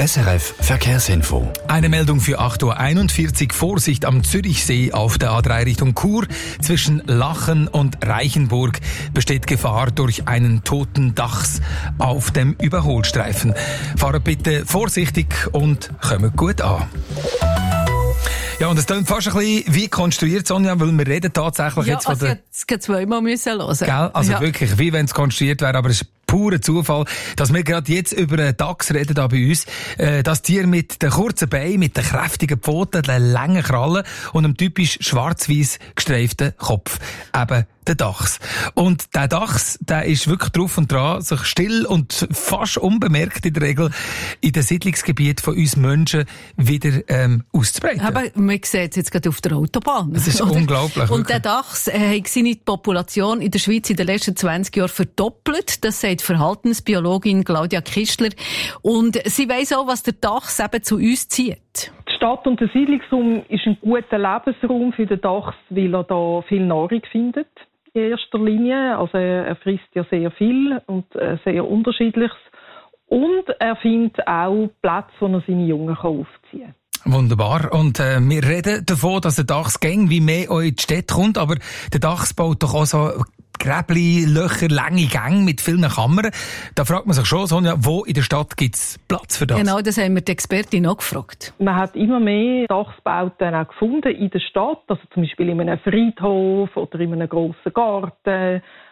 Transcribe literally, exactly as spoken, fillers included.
S R F Verkehrsinfo. Eine Meldung für acht Uhr einundvierzig. Vorsicht am Zürichsee auf der A drei Richtung Chur. Zwischen Lachen und Reichenburg besteht Gefahr durch einen toten Dachs auf dem Überholstreifen. Fahrt bitte vorsichtig und kommt gut an. Ja, und es klingt fast ein bisschen wie konstruiert, Sonja, weil wir reden tatsächlich ja, jetzt von also der... jetzt zweimal müssen hören. Gell? Also ja. wirklich, wie wenn es konstruiert wäre, aber es ist purer Zufall, dass wir gerade jetzt über einen Dachs reden da bei uns. Äh, das Tier mit den kurzen Beinen, mit den kräftigen Pfoten, den langen Krallen und einem typisch schwarz-weiß gestreiften Kopf. Eben der Dachs. Und der Dachs, der ist wirklich drauf und dran, sich still und fast unbemerkt in der Regel in den Siedlungsgebieten von uns Menschen wieder ähm, auszubreiten. Aber man sieht es jetzt gerade auf der Autobahn. Das ist oder? unglaublich. Und der Dachs äh, hat seine Population in der Schweiz in den letzten zwanzig Jahren verdoppelt. Das sagt Verhaltensbiologin Claudia Kistler. Und sie weiss auch, was der Dachs eben zu uns zieht. Die Stadt- und der Siedlungsraum ist ein guter Lebensraum für den Dachs, weil er da viel Nahrung findet. In erster Linie. Also er frisst ja sehr viel und äh, sehr Unterschiedliches. Und er findet auch Plätze, wo er seine Jungen aufziehen kann. Wunderbar. Und äh, wir reden davon, dass der Dachs gäng wie mehr in die Städte kommt, aber der Dachs baut doch auch so Gräbli, Löcher, lange Gänge mit vielen Kammern. Da fragt man sich schon, Sonja, wo in der Stadt gibt es Platz für das? Genau, das haben wir die Expertin auch gefragt. Man hat immer mehr Dachsbauten auch gefunden in der Stadt, also zum Beispiel in einem Friedhof oder in einem grossen Garten,